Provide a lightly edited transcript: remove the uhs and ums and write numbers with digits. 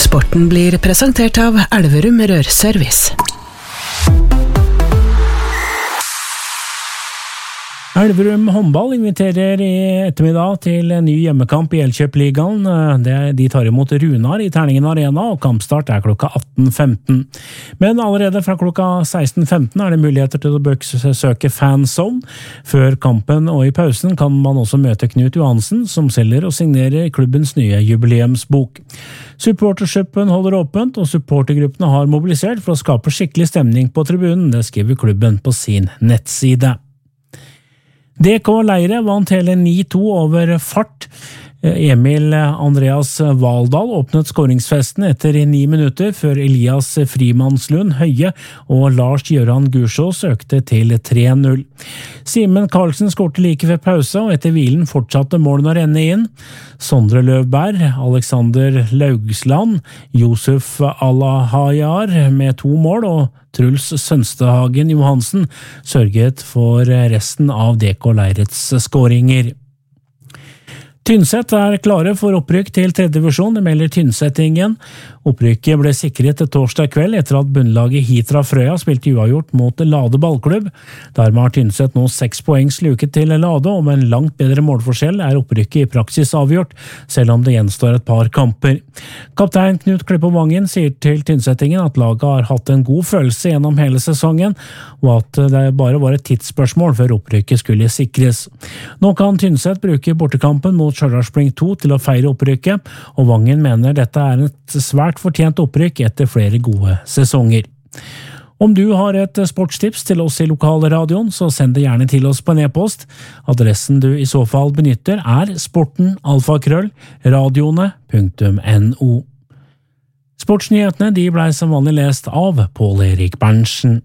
Sporten blir presentert av Elverum Rørservice. Elverum håndball inviterer i ettermiddag til en ny hjemmekamp i Elkjøp-ligaen. De tar imot Runar i Terningen Arena, og kampstart er klokka 18.15. Men allerede fra klokka 16.15 er det muligheter til å besøke Fanzone. Før kampen og i pausen kan man også møte Knut Johansen, som selger og signerer klubbens nye jubileumsbok. Supportershippen holder åpent, og supportergruppene har mobilisert for å skape skikkelig stemning på tribunen. Det skriver klubben på sin nettside. DK Leire vant hele 9-2 over Fart. Emil Andreas Valdal åpnet skåringsfesten etter 9 minutter før Elias Frimannslund Høie og Lars Gjøran Gursås økte til 3-0. Simen Karlsen skårte like ved pause, og etter hvilen fortsatte målene å renne inn. Sondre Løvberg, Alexander Laugsland, Josef Alahayar med 2 mål og Truls Sønstehagen Johansen sørget for resten av DK Leirets skåringer. Tynset er klare for opprykk til 3. divisjon, det melder Tynsetingen. Opprykket ble sikret torsdag kveld etter at bunnlaget Hitra Frøya spilte uavgjort mot Lade ballklubb. Dermed har Tynset nå 6 poeng sluket til Lade, og med en langt bedre målforskjell er opprykket i praksis avgjort, selv om det gjenstår et par kamper. Kaptein Knut Klippe Vangen sier til Tynsetingen at laget har hatt en god følelse gjennom hele sesongen, og at det bare var et tidsspørsmål før opprykket skulle sikres. Nå kan Tynset bruke bortekampen mot Stjørdals Blink 2 til å feire opprykket, og Vangen mener dette er et svært fortjent opprykk etter flere gode sesonger. Om du har et sportstips til oss i lokalradioen, så send det gjerne til oss på en e-post. Adressen du i så fall benytter er sporten@radioene.no. Sportsnyhetene de ble som vanlig lest av Pål Erik Berntsen.